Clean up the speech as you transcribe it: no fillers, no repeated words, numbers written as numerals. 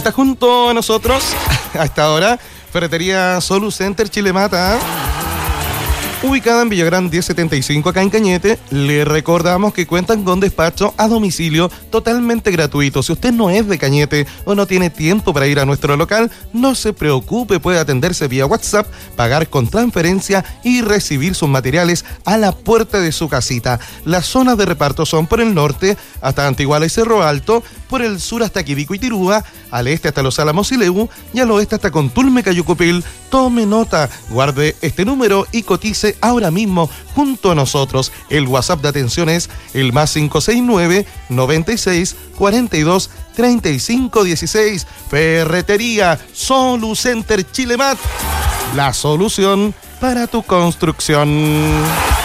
está junto a nosotros a esta hora. Ferretería Solucenter Chilemata, ubicada en Villagrán 1075, acá en Cañete. Le recordamos que cuentan con despacho a domicilio totalmente gratuito. Si usted no es de Cañete o no tiene tiempo para ir a nuestro local, no se preocupe, puede atenderse vía WhatsApp, pagar con transferencia y recibir sus materiales a la puerta de su casita. Las zonas de reparto son por el norte hasta Antiguala y Cerro Alto, por el sur hasta Quibico y Tirúa, al este hasta Los Álamos y Lebu y al oeste hasta Contulme, Cayucupil. Tome nota, guarde este número y cotice ahora mismo junto a nosotros. El WhatsApp de atención es el +569 96 42 35 16. Ferretería Solucenter Chilemat, la solución para tu construcción.